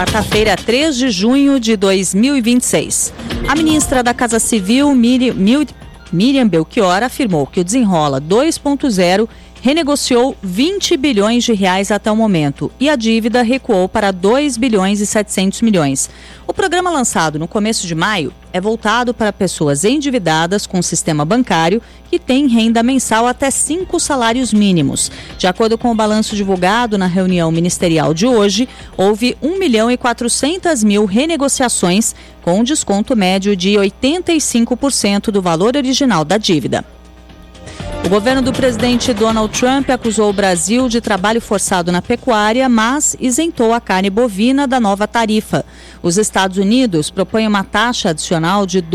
quarta-feira, 3 de junho de 2026. A ministra da Casa Civil, Miriam Belchior, afirmou que o Desenrola 2.0 renegociou 20 bilhões de reais até o momento e a dívida recuou para 2 bilhões e 700 milhões. O programa lançado no começo de maio é voltado para pessoas endividadas com o sistema bancário que têm renda mensal até 5 salários mínimos. De acordo com o balanço divulgado na reunião ministerial de hoje, houve 1.400.000 renegociações com um desconto médio de 85% do valor original da dívida. O governo do presidente Donald Trump acusou o Brasil de trabalho forçado na pecuária, mas isentou a carne bovina da nova tarifa. Os Estados Unidos propõem uma taxa adicional de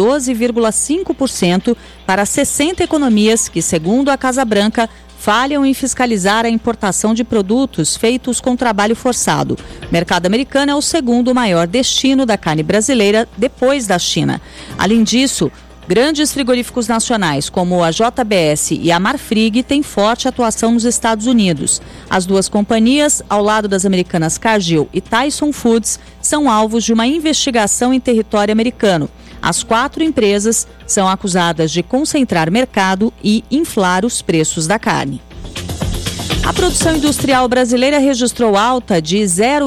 12,5% para 60 economias que, segundo a Casa Branca, falham em fiscalizar a importação de produtos feitos com trabalho forçado. O mercado americano é o segundo maior destino da carne brasileira, depois da China. Além disso, grandes frigoríficos nacionais, como a JBS e a Marfrig, têm forte atuação nos Estados Unidos. As duas companhias, ao lado das americanas Cargill e Tyson Foods, são alvos de uma investigação em território americano. As 4 empresas são acusadas de concentrar mercado e inflar os preços da carne. A produção industrial brasileira registrou alta de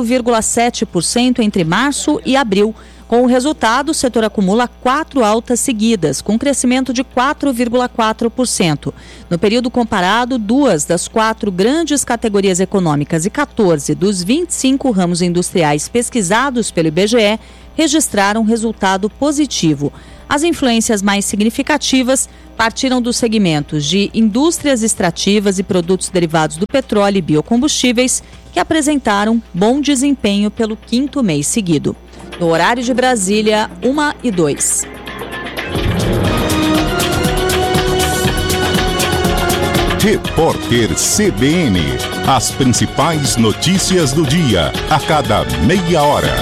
0,7% entre março e abril. Com o resultado, o setor acumula 4 altas seguidas, com crescimento de 4,4%. No período comparado, 2 das 4 grandes categorias econômicas e 14 dos 25 ramos industriais pesquisados pelo IBGE registraram resultado positivo. As influências mais significativas partiram dos segmentos de indústrias extrativas e produtos derivados do petróleo e biocombustíveis, que apresentaram bom desempenho pelo 5º mês seguido. No horário de Brasília, 1h02. Repórter CBN. As principais notícias do dia, a cada meia hora.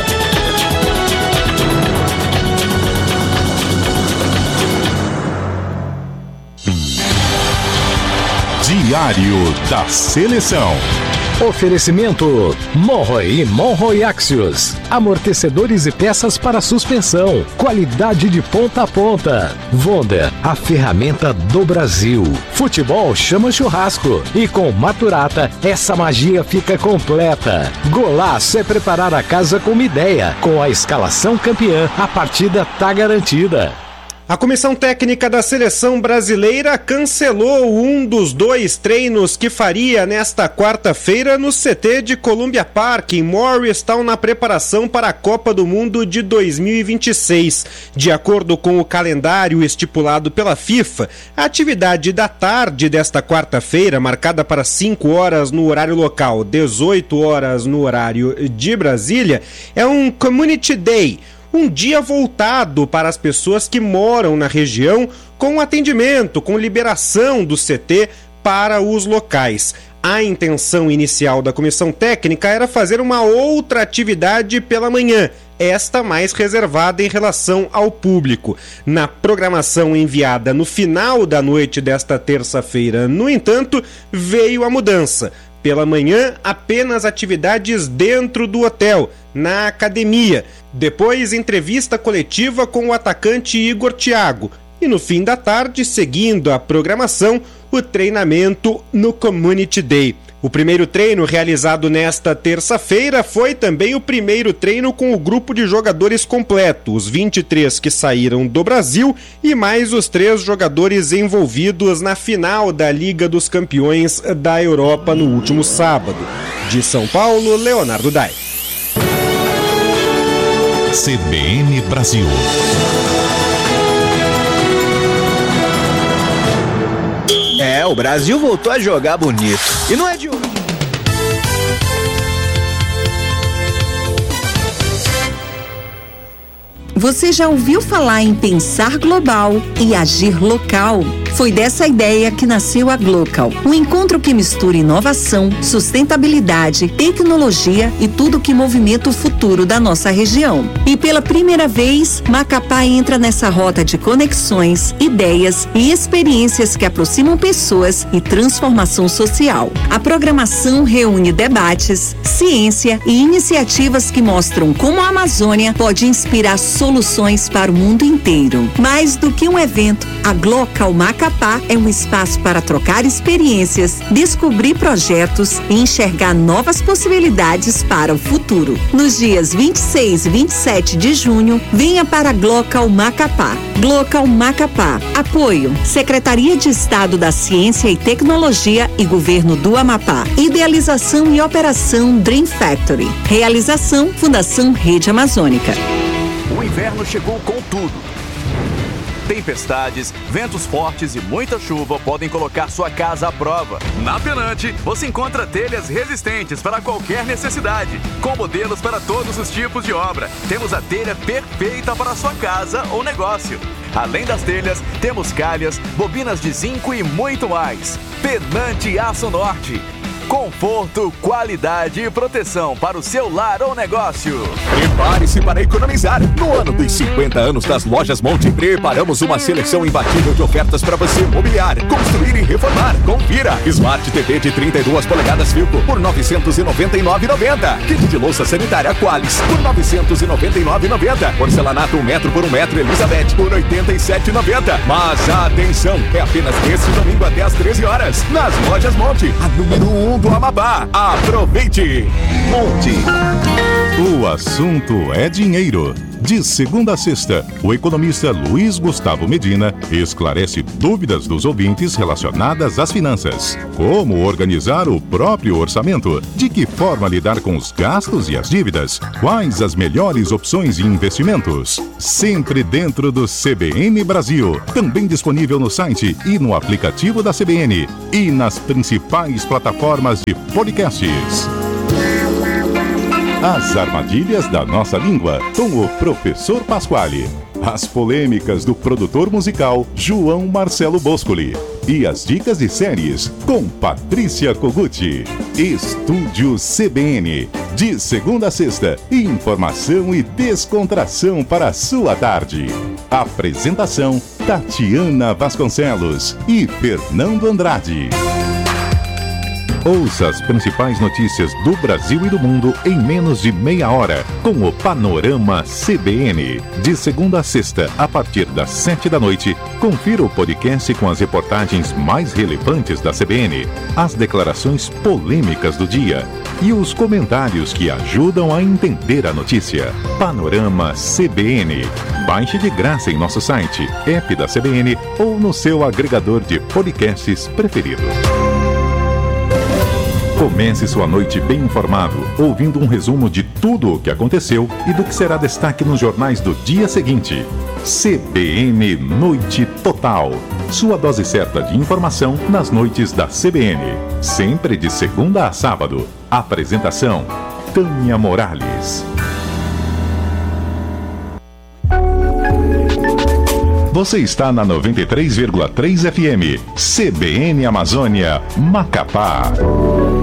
Diário da Seleção. Oferecimento Monroe e Monroe Axios. Amortecedores e peças para suspensão. Qualidade de ponta a ponta. Wonder, a ferramenta do Brasil. Futebol chama churrasco. E com Maturata, essa magia fica completa. Golaço é preparar a casa com uma ideia. Com a escalação campeã, a partida tá garantida. A comissão técnica da seleção brasileira cancelou um dos 2 treinos que faria nesta quarta-feira no CT de Columbia Park, em Morristown, na preparação para a Copa do Mundo de 2026. De acordo com o calendário estipulado pela FIFA, a atividade da tarde desta quarta-feira, marcada para 5 horas no horário local, 18 horas no horário de Brasília, é um Community Day, um dia voltado para as pessoas que moram na região, com atendimento, com liberação do CT para os locais. A intenção inicial da comissão técnica era fazer uma outra atividade pela manhã, esta mais reservada em relação ao público. Na programação enviada no final da noite desta terça-feira, no entanto, veio a mudança. Pela manhã, apenas atividades dentro do hotel, na academia. Depois, entrevista coletiva com o atacante Igor Thiago. E no fim da tarde, seguindo a programação, o treinamento no Community Day. O primeiro treino realizado nesta terça-feira foi também o primeiro treino com o grupo de jogadores completo, os 23 que saíram do Brasil e mais os 3 jogadores envolvidos na final da Liga dos Campeões da Europa no último sábado. De São Paulo, Leonardo Dai. CBN Brasil. O Brasil voltou a jogar bonito. E não é de hoje. Você já ouviu falar em pensar global e agir local? Foi dessa ideia que nasceu a Glocal, um encontro que mistura inovação, sustentabilidade, tecnologia e tudo que movimenta o futuro da nossa região. E pela primeira vez, Macapá entra nessa rota de conexões, ideias e experiências que aproximam pessoas e transformação social. A programação reúne debates, ciência e iniciativas que mostram como a Amazônia pode inspirar soluções para o mundo inteiro. Mais do que um evento, a Glocal Macapá é um espaço para trocar experiências, descobrir projetos e enxergar novas possibilidades para o futuro. Nos dias 26 e 27 de junho, venha para a Glocal Macapá. Glocal Macapá. Apoio: Secretaria de Estado da Ciência e Tecnologia e Governo do Amapá. Idealização e operação Dream Factory. Realização: Fundação Rede Amazônica. O inverno chegou com tudo. Tempestades, ventos fortes e muita chuva podem colocar sua casa à prova. Na Penante, você encontra telhas resistentes para qualquer necessidade, com modelos para todos os tipos de obra. Temos a telha perfeita para a sua casa ou negócio. Além das telhas, temos calhas, bobinas de zinco e muito mais. Penante Aço Norte. Conforto, qualidade e proteção para o seu lar ou negócio. Prepare-se para economizar. No ano dos 50 anos das Lojas Monte, preparamos uma seleção imbatível de ofertas para você mobiliar, construir e reformar. Confira: Smart TV de 32 polegadas Filco por R$ 999,90. Kit de louça sanitária Qualis por R$ 999,90. Porcelanato 1 metro por 1 metro Elizabeth por R$ 87,90. Mas atenção, é apenas nesse domingo até às 13 horas. Nas Lojas Monte, a número 1 do Amapá. Aproveite! Monte. O assunto é dinheiro. De segunda a sexta, o economista Luiz Gustavo Medina esclarece dúvidas dos ouvintes relacionadas às finanças. Como organizar o próprio orçamento? De que forma lidar com os gastos e as dívidas? Quais as melhores opções de investimentos? Sempre dentro do CBN Brasil. Também disponível no site e no aplicativo da CBN. E nas principais plataformas de podcasts. As armadilhas da nossa língua, com o Professor Pasquale. As polêmicas do produtor musical João Marcelo Boscoli. E as dicas de séries com Patrícia Koguchi. Estúdio CBN. De segunda a sexta, informação e descontração para a sua tarde. Apresentação: Tatiana Vasconcelos e Fernando Andrade. Ouça as principais notícias do Brasil e do mundo em menos de meia hora, com o Panorama CBN. De segunda a sexta, a partir das 7 da noite, confira o podcast com as reportagens mais relevantes da CBN, as declarações polêmicas do dia e os comentários que ajudam a entender a notícia. Panorama CBN. Baixe de graça em nosso site, app da CBN ou no seu agregador de podcasts preferido. Comece sua noite bem informado, ouvindo um resumo de tudo o que aconteceu e do que será destaque nos jornais do dia seguinte. CBN Noite Total. Sua dose certa de informação nas noites da CBN. Sempre de segunda a sábado. Apresentação: Tânia Morales. Você está na 93,3 FM. CBN Amazônia, Macapá.